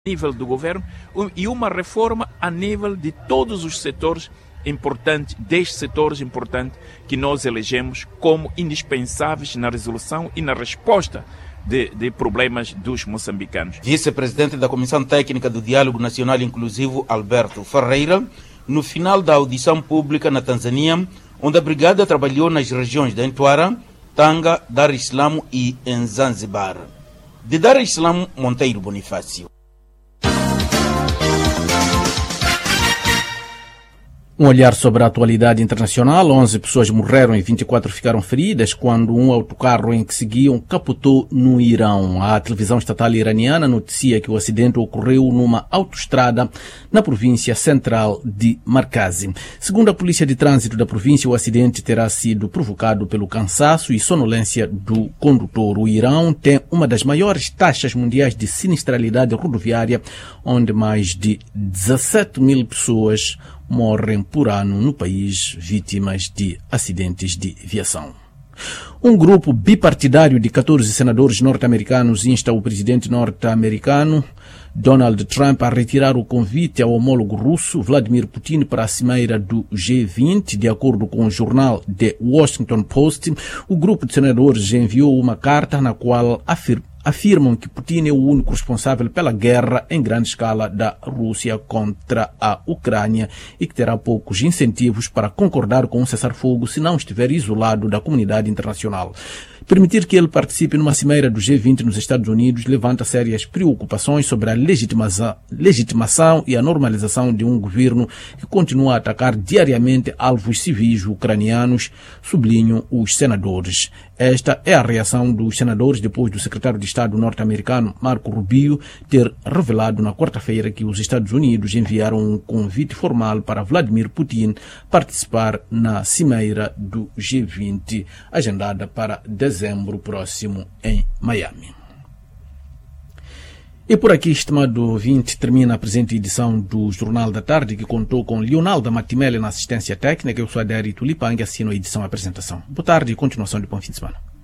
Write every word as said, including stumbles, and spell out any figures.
nível do governo e uma reforma a nível de todos os setores importantes, dez setores importantes que nós elegemos como indispensáveis na resolução e na resposta de, de problemas dos moçambicanos. Vice-presidente da Comissão Técnica do Diálogo Nacional Inclusivo, Alberto Ferreira, no final da audição pública na Tanzânia, onde a brigada trabalhou nas regiões de Ntuara, Tanga, Dar es Salaam e em Zanzibar. De Dar es Salaam, Monteiro Bonifácio. Um olhar sobre a atualidade internacional. onze pessoas morreram e vinte e quatro ficaram feridas quando um autocarro em que seguiam capotou no Irão. A televisão estatal iraniana noticia que o acidente ocorreu numa autoestrada na província central de Markazi. Segundo a polícia de trânsito da província, o acidente terá sido provocado pelo cansaço e sonolência do condutor. O Irão tem uma das maiores taxas mundiais de sinistralidade rodoviária, onde mais de dezassete mil pessoas morrem por ano no país vítimas de acidentes de viação. Um grupo bipartidário de catorze senadores norte-americanos insta o presidente norte-americano Donald Trump a retirar o convite ao homólogo russo Vladimir Putin para a cimeira do G vinte. De acordo com o jornal The Washington Post, o grupo de senadores enviou uma carta na qual afirma afirmam que Putin é o único responsável pela guerra em grande escala da Rússia contra a Ucrânia e que terá poucos incentivos para concordar com um cessar-fogo se não estiver isolado da comunidade internacional. Permitir que ele participe numa cimeira do G vinte nos Estados Unidos levanta sérias preocupações sobre a legitimação, legitimação e a normalização de um governo que continua a atacar diariamente alvos civis ucranianos, sublinham os senadores. Esta é a reação dos senadores depois do secretário de Estado norte-americano Marco Rubio ter revelado na quarta-feira que os Estados Unidos enviaram um convite formal para Vladimir Putin participar na cimeira do G vinte, agendada para dezembro próximo em Miami. E por aqui, estimado ouvinte, termina a presente edição do Jornal da Tarde, que contou com Leonardo Matimelli na assistência técnica. Eu sou Adério Tulipang e assino a edição e a apresentação. Boa tarde e continuação de bom fim de semana.